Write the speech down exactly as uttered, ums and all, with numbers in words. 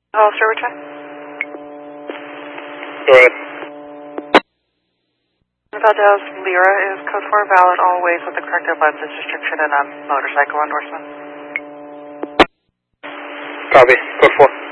Hello, sir, return. Go ahead. Valdez Lyra is code four valid always with the corrective license restriction and a motorcycle endorsement. Copy. Code four.